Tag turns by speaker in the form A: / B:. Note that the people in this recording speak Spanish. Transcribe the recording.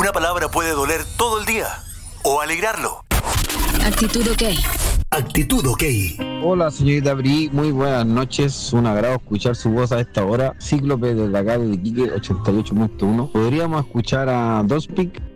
A: Una palabra puede doler todo el día o alegrarlo.
B: Actitud OK.
A: Actitud OK.
C: Hola, señorita Bri, muy buenas noches. Un agrado escuchar su voz a esta hora. Cíclope desde acá de Iquique 88.1. ¿Podríamos escuchar a Dospik?